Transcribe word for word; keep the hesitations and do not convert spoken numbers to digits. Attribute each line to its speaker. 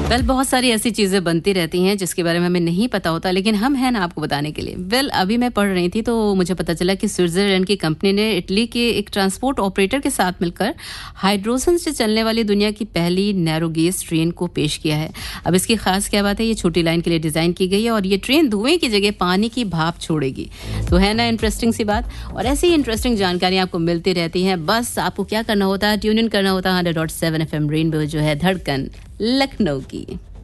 Speaker 1: Well well, बहुत सारी ऐसी चीज़ें बनती रहती हैं जिसके बारे में हमें नहीं पता होता, लेकिन हम हैं ना आपको बताने के लिए। वेल well, अभी मैं पढ़ रही थी तो मुझे पता चला कि स्विट्जरलैंड की कंपनी ने इटली के एक ट्रांसपोर्ट ऑपरेटर के साथ मिलकर हाइड्रोजन से चलने वाली दुनिया की पहली नैरो गेज ट्रेन को पेश किया है। अब इसकी खास क्या बात है, ये छोटी लाइन के लिए डिज़ाइन की गई है और ये ट्रेन धुएं की जगह पानी की भाप छोड़ेगी। तो है ना इंटरेस्टिंग सी बात। और ऐसी इंटरेस्टिंग जानकारी आपको मिलती रहती हैं, बस आपको क्या करना होता है, ट्यून इन करना होता है hundred dot seven F M rainbow जो है धड़कन लखनऊ की।